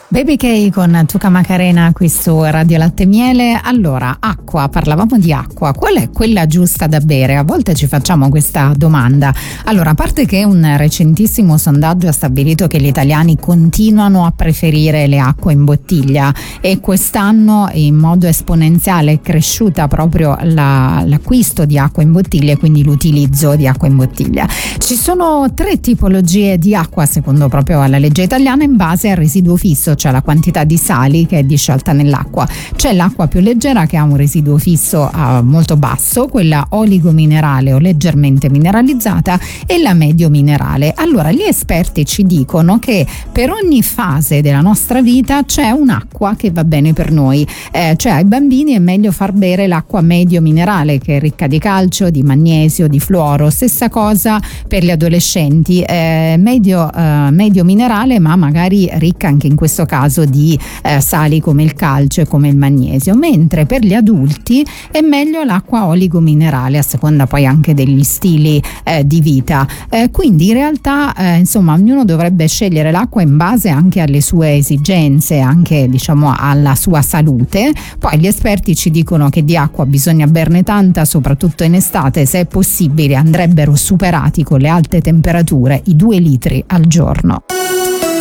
Baby K con Tuca Macarena qui su Radio Latte Miele. Allora, acqua, parlavamo di acqua, qual è quella giusta da bere? A volte ci facciamo questa domanda. Allora, a parte che un recentissimo sondaggio ha stabilito che gli italiani continuano a preferire le acque in bottiglia e quest'anno in modo esponenziale è cresciuta proprio l'acquisto di acqua in bottiglia e quindi l'utilizzo di acqua in bottiglia. Ci sono 3 tipologie di acqua secondo proprio la legge italiana in base al residuo fisso, cioè la quantità di sali che è disciolta nell'acqua. C'è l'acqua più leggera che ha un residuo fisso molto basso, quella oligominerale o leggermente mineralizzata e la medio minerale. Allora gli esperti ci dicono che per ogni fase della nostra vita c'è un'acqua che va bene per noi, cioè ai bambini è meglio far bere l'acqua medio minerale che è ricca di calcio, di magnesio, di fluoro. Stessa cosa per gli adolescenti, medio minerale ma magari ricca anche in questo caso di sali come il calcio e come il magnesio, mentre per gli adulti è meglio l'acqua oligominerale a seconda poi anche degli stili di vita, quindi in realtà insomma ognuno dovrebbe scegliere l'acqua in base anche alle sue esigenze, anche diciamo alla sua salute. Poi gli esperti ci dicono che di acqua bisogna berne tanta, soprattutto in estate, se è possibile andrebbero superati con le alte temperature i 2 litri al giorno.